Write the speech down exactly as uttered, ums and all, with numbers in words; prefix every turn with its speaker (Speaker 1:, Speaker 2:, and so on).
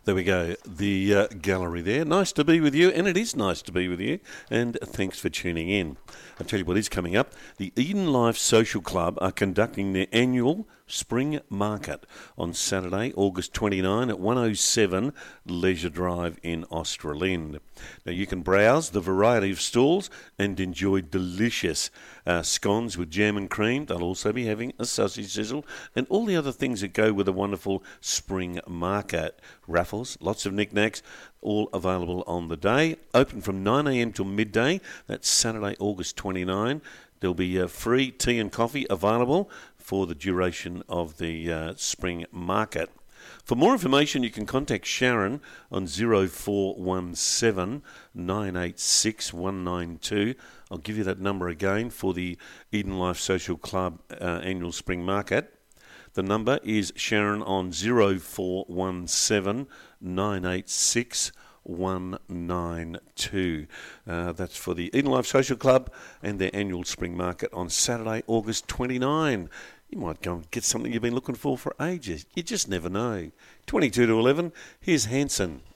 Speaker 1: There we go, the uh, gallery there. Nice to be with you, and it is nice to be with you, and thanks for tuning in. I'll tell you what is coming up. The Eden Life Social Club are conducting their annual Spring Market on Saturday, August twenty-ninth at one oh seven Leisure Drive in Australind. Now you can browse the variety of stalls and enjoy delicious uh, scones with jam and cream. They'll also be having a sausage sizzle and all the other things that go with a wonderful Spring Market. Raffles, lots of knickknacks, all available on the day. Open from nine a.m. till midday. That's Saturday, August twenty-ninth. There'll be uh, free tea and coffee available for the duration of the uh, Spring Market. For more information, you can contact Sharon on zero four one seven, nine eight six, one nine two. I'll give you that number again for the Eden Life Social Club uh, annual Spring Market. The number is Sharon on zero four one seven, nine eight six, one nine two. Uh, that's for the Eden Life Social Club and their annual Spring Market on Saturday, August twenty-ninth. You might go and get something you've been looking for for ages. You just never know. twenty-two to eleven, here's Hanson.